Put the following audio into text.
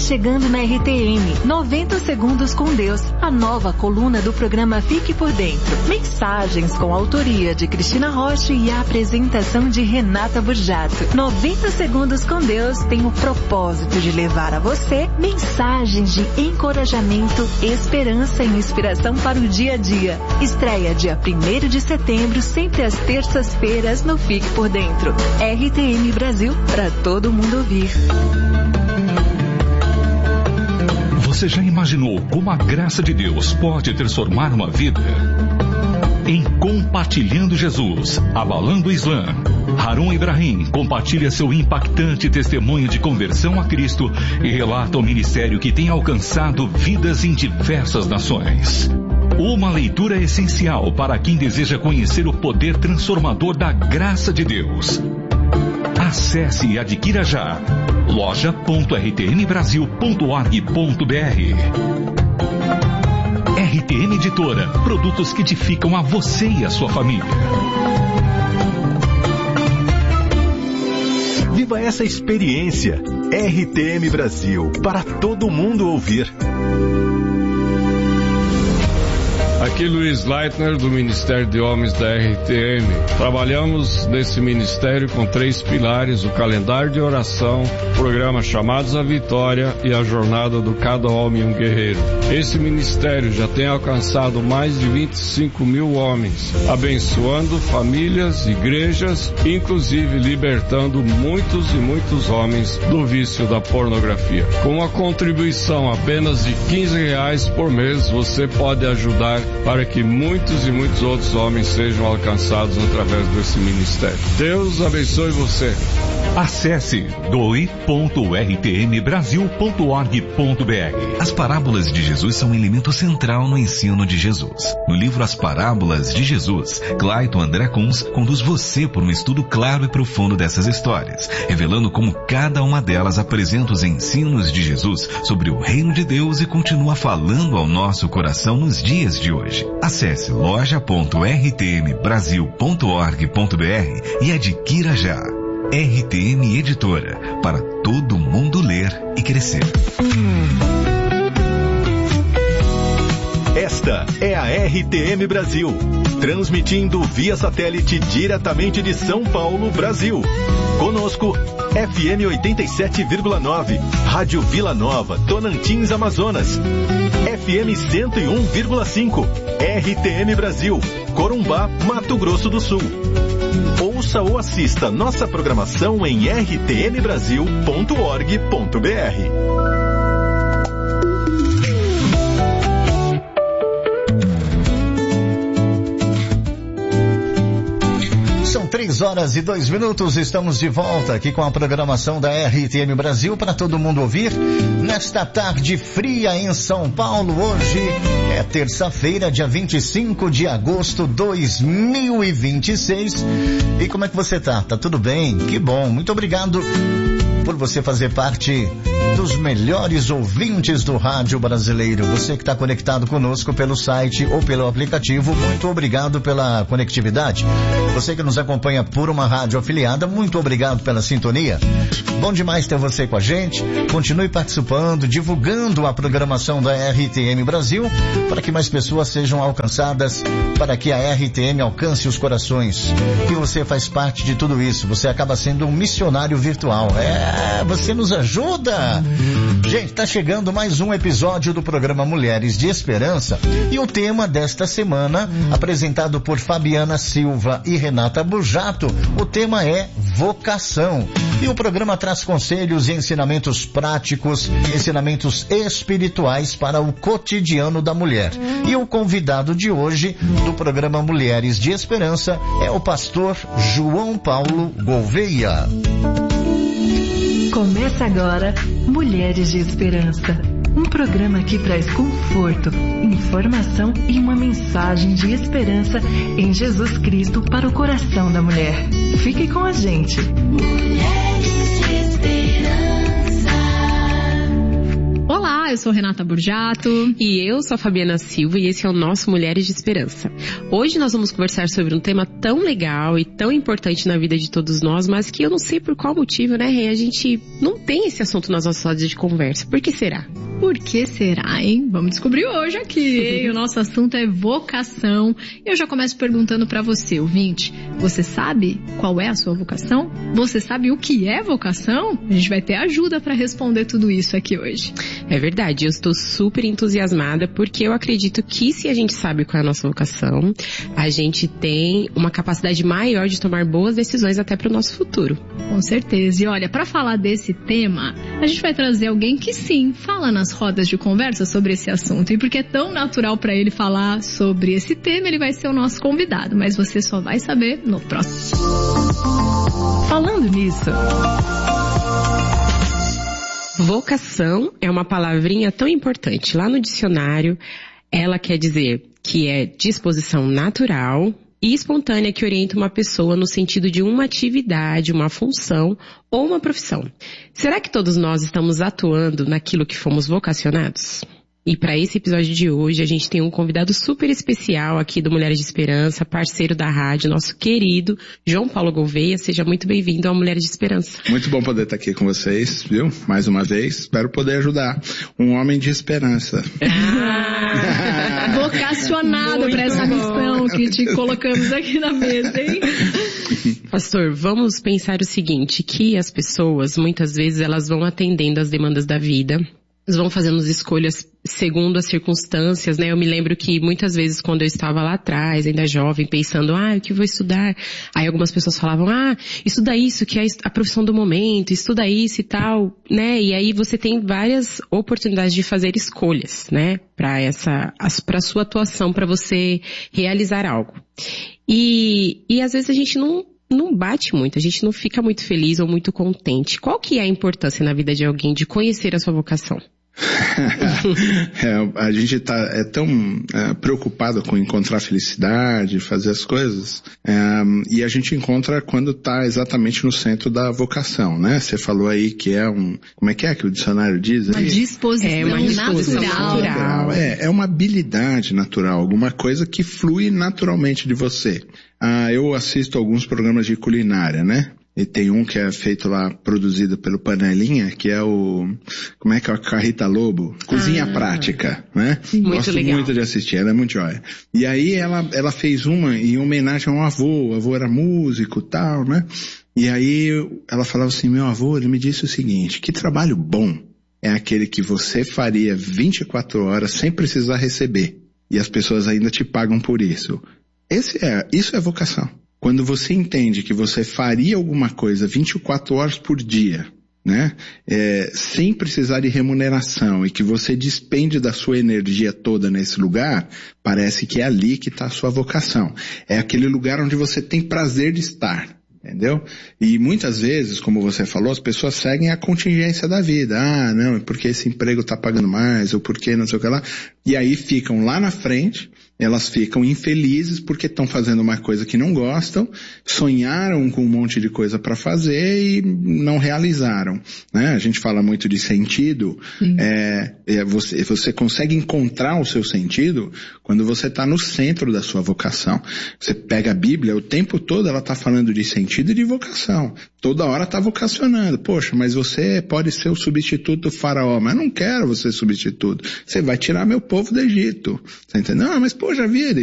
chegando na RTM, 90 Segundos com Deus, a nova coluna do programa Fique por Dentro. Mensagens com a autoria de Cristina Rocha e a apresentação de Renata Burjato. 90 Segundos com Deus tem o propósito de levar a você mensagens de encorajamento, esperança e inspiração para o dia a dia. Estreia dia 1º de setembro, sempre às terças-feiras no Fique por Dentro. RTM Brasil, para todo mundo ouvir. Você já imaginou como a graça de Deus pode transformar uma vida? Em Compartilhando Jesus, Abalando o Islã, Harun Ibrahim compartilha seu impactante testemunho de conversão a Cristo e relata o ministério que tem alcançado vidas em diversas nações. Uma leitura essencial para quem deseja conhecer o poder transformador da graça de Deus. Acesse e adquira já loja.rtmbrasil.org.br. RTM Editora, produtos que edificam a você e a sua família. Viva essa experiência. RTM Brasil, para todo mundo ouvir. Aqui Luiz Leitner, do Ministério de Homens da RTM. Trabalhamos nesse ministério com 3 pilares: o calendário de oração, o programa Chamados à Vitória e a jornada do Cada Homem um Guerreiro. Esse ministério já tem alcançado mais de 25 mil homens, abençoando famílias, igrejas, inclusive libertando muitos e muitos homens do vício da pornografia. Com uma contribuição apenas de R$15 por mês, você pode ajudar para que muitos e muitos outros homens sejam alcançados através desse ministério. Deus abençoe você. Acesse doe.rtmbrasil.org.br. As parábolas de Jesus são um elemento central no ensino de Jesus. No livro As Parábolas de Jesus, Clayton André Kunz conduz você por um estudo claro e profundo dessas histórias, revelando como cada uma delas apresenta os ensinos de Jesus sobre o reino de Deus e continua falando ao nosso coração nos dias de hoje. Acesse loja.rtmbrasil.org.br e adquira já. RTM Editora, para todo mundo ler e crescer. Esta é a RTM Brasil, transmitindo via satélite diretamente de São Paulo, Brasil. Conosco, FM 87,9, Rádio Vila Nova, Tonantins, Amazonas. FM 101,5, RTM Brasil, Corumbá, Mato Grosso do Sul. Ouça ou assista nossa programação em rtmbrasil.org.br. São 3h02, estamos de volta aqui com a programação da RTM Brasil para todo mundo ouvir. Nesta tarde fria em São Paulo, hoje é terça-feira, dia 25 de agosto de 2026. E como é que você tá? Tá tudo bem? Que bom, muito obrigado por você fazer parte dos melhores ouvintes do rádio brasileiro. Você que está conectado conosco pelo site ou pelo aplicativo, muito obrigado pela conectividade. Você que nos acompanha por uma rádio afiliada, muito obrigado pela sintonia. Bom demais ter você com a gente. Continue participando, divulgando a programação da RTM Brasil, para que mais pessoas sejam alcançadas, para que a RTM alcance os corações. E você faz parte de tudo isso. Você acaba sendo um missionário virtual. Você nos ajuda. Gente, tá chegando mais um episódio do programa Mulheres de Esperança, e o tema desta semana, apresentado por Fabiana Silva e Renata Burjato, o tema é vocação. E o programa traz conselhos e ensinamentos práticos, ensinamentos espirituais para o cotidiano da mulher. E o convidado de hoje do programa Mulheres de Esperança é o pastor João Paulo Gouveia. Começa agora Mulheres de Esperança, um programa que traz conforto, informação e uma mensagem de esperança em Jesus Cristo para o coração da mulher. Fique com a gente. Mulheres de Esperança. Olá, eu sou Renata Burjato. E eu sou a Fabiana Silva e esse é o nosso Mulheres de Esperança. Hoje nós vamos conversar sobre um tema tão legal e tão importante na vida de todos nós, mas que eu não sei por qual motivo, né, Rê? A gente não tem esse assunto nas nossas rodas de conversa. Por que será? Por que será, hein? Vamos descobrir hoje aqui, hein? O nosso assunto é vocação. Eu já começo perguntando pra você, ouvinte. Você sabe qual é a sua vocação? Você sabe o que é vocação? A gente vai ter ajuda pra responder tudo isso aqui hoje. É verdade, eu estou super entusiasmada porque eu acredito que se a gente sabe qual é a nossa vocação, a gente tem uma capacidade maior de tomar boas decisões até pro nosso futuro. Com certeza. E olha, pra falar desse tema, a gente vai trazer alguém que sim, fala nas rodas de conversa sobre esse assunto. E porque é tão natural para ele falar sobre esse tema, ele vai ser o nosso convidado. Mas você só vai saber no próximo. Falando nisso, vocação é uma palavrinha tão importante. Lá no dicionário, ela quer dizer que é disposição natural e espontânea que orienta uma pessoa no sentido de uma atividade, uma função ou uma profissão. Será que todos nós estamos atuando naquilo que fomos vocacionados? E para esse episódio de hoje, a gente tem um convidado super especial aqui do Mulheres de Esperança, parceiro da rádio, nosso querido João Paulo Gouveia. Seja muito bem-vindo ao Mulheres de Esperança. Muito bom poder estar aqui com vocês, viu? Mais uma vez, espero poder ajudar um homem de esperança. Vocacionado para essa missão que te colocamos aqui na mesa, hein? Pastor, vamos pensar o seguinte, que as pessoas, muitas vezes, elas vão atendendo às demandas da vida, eles vão fazendo as escolhas segundo as circunstâncias, né? Eu me lembro que muitas vezes quando eu estava lá atrás, ainda jovem, pensando, o que eu vou estudar? Aí algumas pessoas falavam, estuda isso, que é a profissão do momento, estuda isso e tal, né? E aí você tem várias oportunidades de fazer escolhas, né? Para sua atuação, para você realizar algo. E às vezes a gente não bate muito, a gente não fica muito feliz ou muito contente. Qual que é a importância na vida de alguém de conhecer a sua vocação? A gente é tão preocupado com encontrar felicidade, fazer as coisas, e a gente encontra quando está exatamente no centro da vocação, né? Você falou aí que é como é que o dicionário diz? Uma disposição natural. É uma habilidade natural, alguma coisa que flui naturalmente de você. Eu assisto alguns programas de culinária, né? E tem um que é feito lá, produzido pelo Panelinha, que é como é que é a Carrita Lobo? Cozinha Prática, né? Gosto legal. Muito de assistir, ela é muito joia. E aí ela fez uma em homenagem a um avô, o avô era músico e tal, né? E aí ela falava assim, meu avô, ele me disse o seguinte, que trabalho bom é aquele que você faria 24 horas sem precisar receber. E as pessoas ainda te pagam por isso. Isso é vocação. Quando você entende que você faria alguma coisa 24 horas por dia, né, sem precisar de remuneração e que você despende da sua energia toda nesse lugar, parece que é ali que está a sua vocação. É aquele lugar onde você tem prazer de estar. Entendeu? E muitas vezes, como você falou, as pessoas seguem a contingência da vida. Não, é porque esse emprego tá pagando mais, ou porque não sei o que lá. E aí ficam lá na frente, elas ficam infelizes porque estão fazendo uma coisa que não gostam, sonharam com um monte de coisa para fazer e não realizaram, né? A gente fala muito de sentido, você consegue encontrar o seu sentido quando você está no centro da sua vocação. Você pega a Bíblia, o tempo todo ela está falando de sentido e de vocação. Toda hora está vocacionando. Poxa, mas você pode ser o substituto do faraó. Mas eu não quero você substituto. Você vai tirar meu povo do Egito. Você entendeu? Mas poxa vida,